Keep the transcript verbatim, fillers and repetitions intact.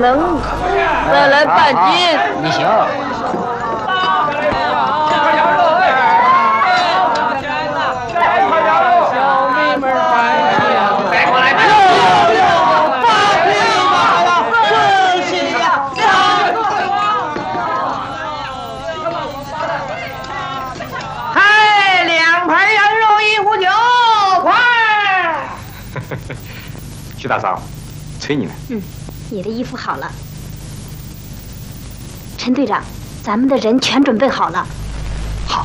能，再来半斤。 你行。 徐大嫂，催你呢。 嗯，你的衣服好了。陈队长，咱们的人全准备好了。